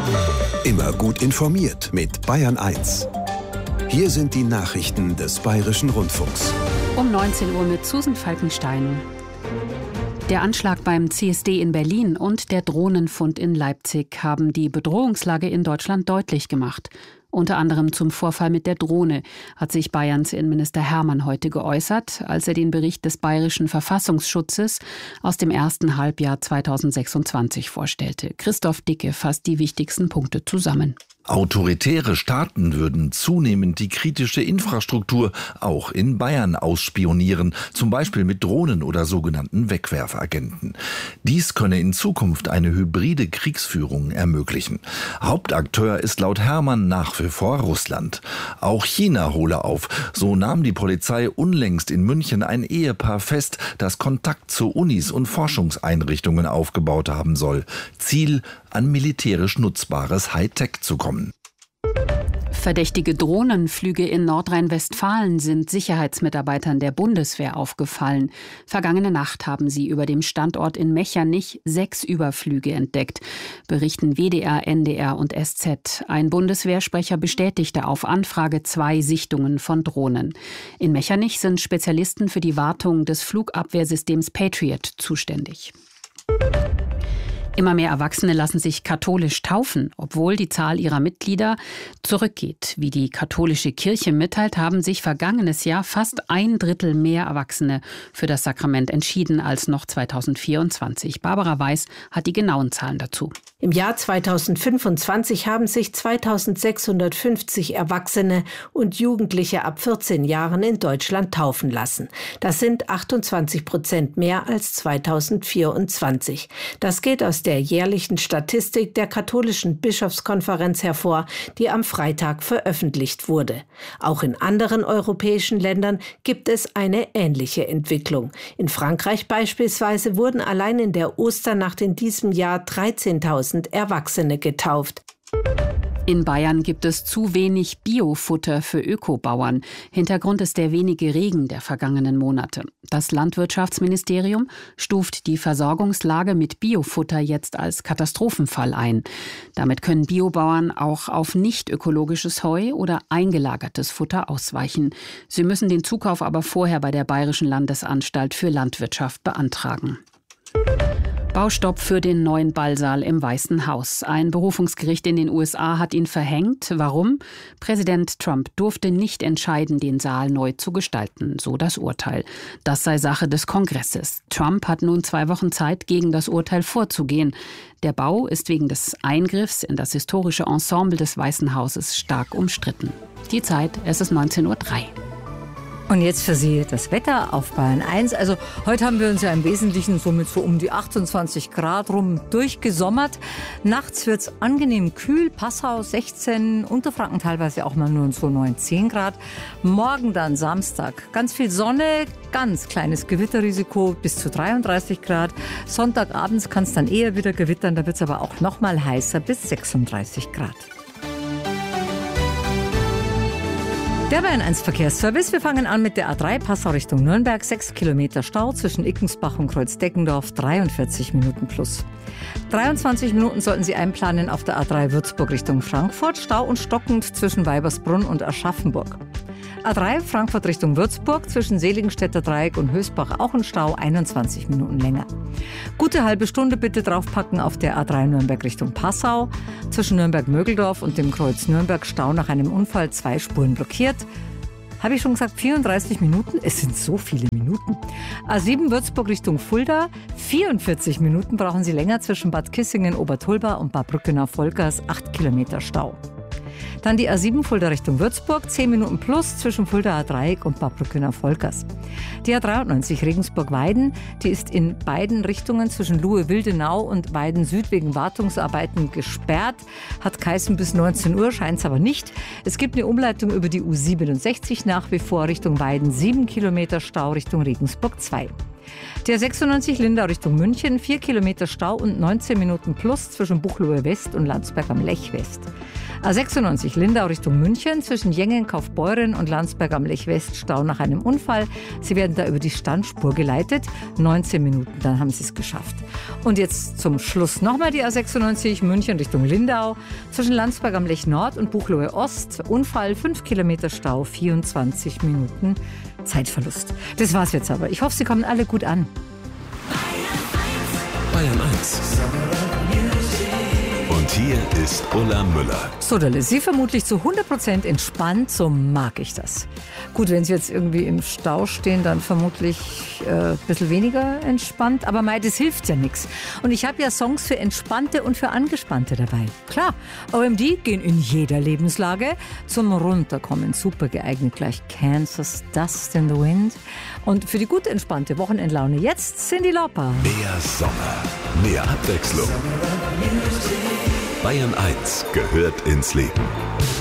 Immer gut informiert mit Bayern 1. Hier sind die Nachrichten des Bayerischen Rundfunks. Um 19 Uhr mit Susan Falkenstein. Der Anschlag beim CSD in Berlin und der Drohnenfund in Leipzig haben die Bedrohungslage in Deutschland deutlich gemacht. Unter anderem zum Vorfall mit der Drohne hat sich Bayerns Innenminister Hermann heute geäußert, als er den Bericht des Bayerischen Verfassungsschutzes aus dem ersten Halbjahr 2026 vorstellte. Christoph Dicke fasst die wichtigsten Punkte zusammen. Autoritäre Staaten würden zunehmend die kritische Infrastruktur auch in Bayern ausspionieren, zum Beispiel mit Drohnen oder sogenannten Wegwerfagenten. Dies könne in Zukunft eine hybride Kriegsführung ermöglichen. Hauptakteur ist laut Hermann nach wie vor Russland. Auch China hole auf. So nahm die Polizei unlängst in München ein Ehepaar fest, das Kontakt zu Unis und Forschungseinrichtungen aufgebaut haben soll. Ziel, an militärisch nutzbares Hightech zu kommen. Verdächtige Drohnenflüge in Nordrhein-Westfalen sind Sicherheitsmitarbeitern der Bundeswehr aufgefallen. Vergangene Nacht haben sie über dem Standort in Mechernich 6 Überflüge entdeckt, berichten WDR, NDR und SZ. Ein Bundeswehrsprecher bestätigte auf Anfrage 2 Sichtungen von Drohnen. In Mechernich sind Spezialisten für die Wartung des Flugabwehrsystems Patriot zuständig. Immer mehr Erwachsene lassen sich katholisch taufen, obwohl die Zahl ihrer Mitglieder zurückgeht. Wie die katholische Kirche mitteilt, haben sich vergangenes Jahr fast 1/3 mehr Erwachsene für das Sakrament entschieden als noch 2024. Barbara Weiß hat die genauen Zahlen dazu. Im Jahr 2025 haben sich 2650 Erwachsene und Jugendliche ab 14 Jahren in Deutschland taufen lassen. Das sind 28% mehr als 2024. Das geht aus der jährlichen Statistik der Katholischen Bischofskonferenz hervor, die am Freitag veröffentlicht wurde. Auch in anderen europäischen Ländern gibt es eine ähnliche Entwicklung. In Frankreich beispielsweise wurden allein in der Osternacht in diesem Jahr 13.000 Erwachsene getauft. In Bayern gibt es zu wenig Biofutter für Ökobauern. Hintergrund ist der wenige Regen der vergangenen Monate. Das Landwirtschaftsministerium stuft die Versorgungslage mit Biofutter jetzt als Katastrophenfall ein. Damit können Biobauern auch auf nicht ökologisches Heu oder eingelagertes Futter ausweichen. Sie müssen den Zukauf aber vorher bei der Bayerischen Landesanstalt für Landwirtschaft beantragen. Baustopp für den neuen Ballsaal im Weißen Haus. Ein Berufungsgericht in den USA hat ihn verhängt. Warum? Präsident Trump durfte nicht entscheiden, den Saal neu zu gestalten, so das Urteil. Das sei Sache des Kongresses. Trump hat nun 2 Wochen Zeit, gegen das Urteil vorzugehen. Der Bau ist wegen des Eingriffs in das historische Ensemble des Weißen Hauses stark umstritten. Die Zeit, es ist 19:03 Uhr. Und jetzt für Sie das Wetter auf Bayern 1. Also heute haben wir uns ja im Wesentlichen somit so um die 28 Grad rum durchgesommert. Nachts wird es angenehm kühl, Passau 16, Unterfranken teilweise auch mal nur so 9, 10 Grad. Morgen dann Samstag ganz viel Sonne, ganz kleines Gewitterrisiko bis zu 33 Grad. Sonntagabends kann es dann eher wieder gewittern, da wird es aber auch noch mal heißer bis 36 Grad. Der Bayern 1 Verkehrsservice. Wir fangen an mit der A3 Passau Richtung Nürnberg. 6 Kilometer Stau zwischen Ickensbach und Kreuzdeckendorf. 43 Minuten plus. 23 Minuten sollten Sie einplanen auf der A3 Würzburg Richtung Frankfurt. Stau und stockend zwischen Weibersbrunn und Aschaffenburg. A3 Frankfurt Richtung Würzburg zwischen Seligenstädter Dreieck und Hösbach auch ein Stau, 21 Minuten länger. Gute halbe Stunde bitte draufpacken auf der A3 Nürnberg Richtung Passau. Zwischen Nürnberg-Mögeldorf und dem Kreuz Nürnberg Stau nach einem Unfall, 2 Spuren blockiert. Habe ich schon gesagt, 34 Minuten? Es sind so viele Minuten. A7 Würzburg Richtung Fulda, 44 Minuten brauchen Sie länger zwischen Bad Kissingen, Obertulba und Bad Brückenau-Volkers, 8 Kilometer Stau. Dann die A7 Fulda Richtung Würzburg, 10 Minuten plus zwischen Fuldaer Dreieck und Bad Brückenau-Volkers. Die A93 Regensburg-Weiden, die ist in beiden Richtungen zwischen Luhe-Wildenau und Weiden Süd wegen Wartungsarbeiten gesperrt. Hat geheißen bis 19 Uhr, scheint es aber nicht. Es gibt eine Umleitung über die U67 nach wie vor Richtung Weiden, 7 Kilometer Stau Richtung Regensburg 2. Die A96 Lindau Richtung München, 4 Kilometer Stau und 19 Minuten plus zwischen Buchloe West und Landsberg am Lech West. A96 Lindau Richtung München, zwischen Jengen, Kaufbeuren und Landsberg am Lech West Stau nach einem Unfall. Sie werden da über die Standspur geleitet. 19 Minuten, dann haben Sie es geschafft. Und jetzt zum Schluss nochmal die A96 München Richtung Lindau, zwischen Landsberg am Lech Nord und Buchloe Ost. Unfall, 5 Kilometer Stau, 24 Minuten Zeitverlust. Das war's jetzt aber. Ich hoffe, Sie kommen alle gut an. Bayern 1. Und hier ist Ulla Müller. So, da ist Sie vermutlich zu 100% entspannt, so mag ich das. Gut, wenn Sie jetzt irgendwie im Stau stehen, dann vermutlich ein bisschen weniger entspannt. Aber mei, das hilft ja nichts. Und ich habe ja Songs für Entspannte und für Angespannte dabei. Klar, OMD gehen in jeder Lebenslage zum Runterkommen. Super geeignet, gleich Kansas, Dust in the Wind. Und für die gut entspannte Wochenendlaune jetzt Cyndi Lauper. Mehr Sommer, mehr Abwechslung. Bayern 1 gehört ins Leben.